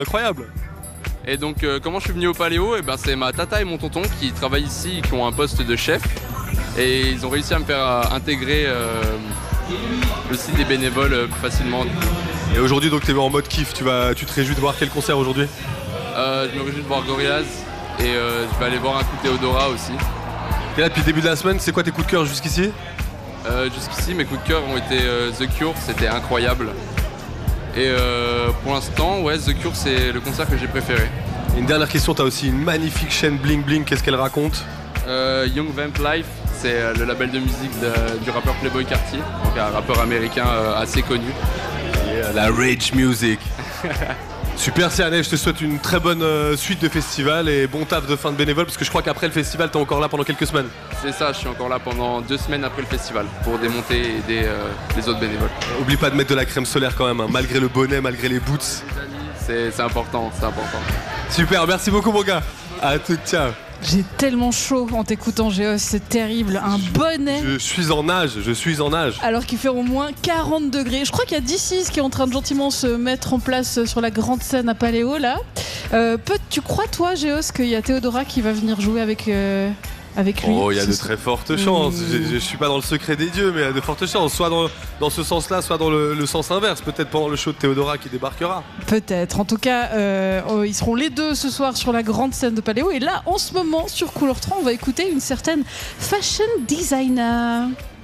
Incroyable. Et donc comment je suis venu au Paléo, et ben, c'est ma tata et mon tonton qui travaillent ici, qui ont un poste de chef. Et ils ont réussi à me faire intégrer le site des bénévoles plus facilement. Et aujourd'hui, donc, t'es en mode kiff. Tu te réjouis de voir quel concert aujourd'hui? Je me réjouis de voir Gorillaz et je vais aller voir un coup de Théodora aussi. Et là, depuis le début de la semaine, c'est quoi tes coups de cœur jusqu'ici? Jusqu'ici, mes coups de cœur ont été The Cure, c'était incroyable. Et pour l'instant, ouais, The Cure, c'est le concert que j'ai préféré. Et une dernière question, t'as aussi une magnifique chaîne bling bling. Qu'est-ce qu'elle raconte? Young Vamp Life, c'est le label de musique du rappeur Playboi Carti, donc un rappeur américain assez connu. La Rage Music. Super Cyrano, je te souhaite une très bonne suite de festival et bon taf de fin de bénévole parce que je crois qu'après le festival t'es encore là pendant quelques semaines. C'est ça, je suis encore là pendant 2 semaines après le festival pour démonter et aider les autres bénévoles. Oublie pas de mettre de la crème solaire quand même, hein, malgré le bonnet, malgré les boots. C'est important, c'est important. Super, merci beaucoup mon gars. À tout, ciao. J'ai tellement chaud en t'écoutant, Géos, c'est terrible. Un bonnet. Je suis en nage. Alors qu'il fait au moins 40 degrés. Je crois qu'il y a D6 qui est en train de gentiment se mettre en place sur la grande scène à Paléo là. Tu crois toi, Géos, qu'il y a Théodora qui va venir jouer avec lui? Oh, il y a de très fortes chances. Je suis pas dans le secret des dieux, mais il y a de fortes chances. Soit dans ce sens-là, soit dans le sens inverse. Peut-être pendant le show de Théodora qui débarquera. Peut-être. En tout cas, ils seront les deux ce soir sur la grande scène de Paléo. Et là, en ce moment, sur Couleur 3, on va écouter une certaine fashion designer.